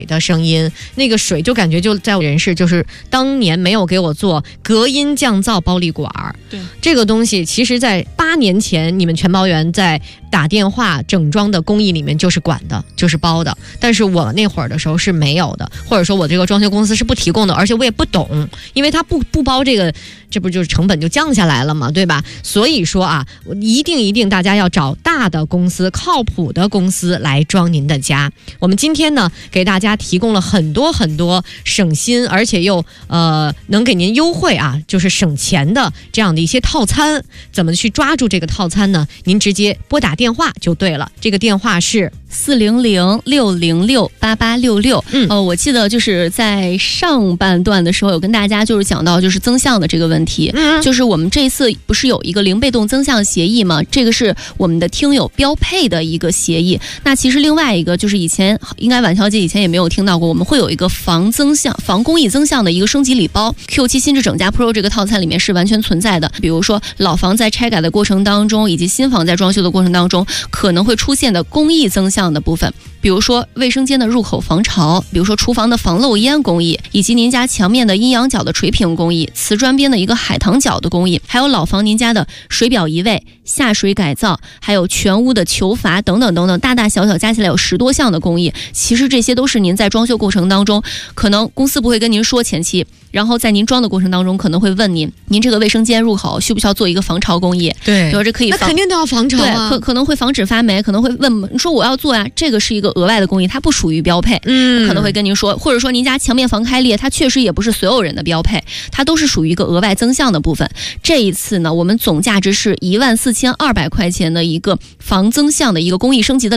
的声音，那个水就感觉就在人世，就是当年没有给我做隔音降噪包立管。 对， 这个东西其实在8年前你们全包员在打电话整装的工艺里面就是管的，就是包的，但是我那会儿的时候是没有的，或者说我这个装修公司是不提供的，而且我也不懂，因为他不包这个，这不就是成本就降下来了嘛，对吧？所以说啊，一定大家要找大的公司、靠谱的公司来装您的家。我们今天呢给大家提供了很多省心而且又能给您优惠啊，就是省钱的这样的一些套餐。怎么去抓住这个套餐呢？您直接拨打电话就对了，这个电话是 400-606-8866。我记得就是在上半段的时候有跟大家就是讲到就是增项的这个问题，就是我们这次不是有一个零被动增项协议吗？这个是我们的听友标配的一个协议。那其实另外一个就是以前应该婉乔姐以前也没有听到过，我们会有一个防工艺增项的一个升级礼包 Q7 新智整家 Pro 这个套餐里面是完全存在的。比如说老房在拆改的过程当中，以及新房在装修的过程当中可能会出现的工艺增项的部分，比如说卫生间的入口防潮，比如说厨房的防漏烟工艺，以及您家墙面的阴阳角的垂屏工艺，瓷砖边的一个海棠角的工艺，还有老房您家的水表移位、下水改造，还有全屋的球阀等等等等，大大小小加起来有10多项的工艺。其实这些都是您在装修过程当中，可能公司不会跟您说前期，然后在您装的过程当中可能会问您这个卫生间入口需不需要做一个防潮工艺？ 对， 比如这可以那肯定都要防潮啊。 对，可能会防止发霉，可能会问你说我要做呀，这个是一个额外的工艺，它不属于标配。可能会跟您说，或者说您家墙面防开裂，它确实也不是所有人的标配，它都是属于一个额外增项的部分。这一次呢，我们总价值是14200块钱的一个防增项的一个工艺升级的